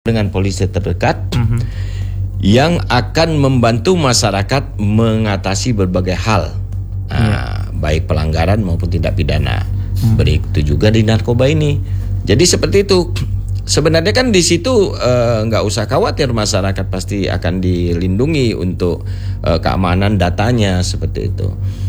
dengan polisi terdekat yang akan membantu masyarakat mengatasi berbagai hal, baik pelanggaran maupun tindak pidana. Begitu juga di narkoba ini. Jadi seperti itu. Sebenarnya kan di situ nggak usah khawatir, masyarakat pasti akan dilindungi untuk keamanan datanya seperti itu.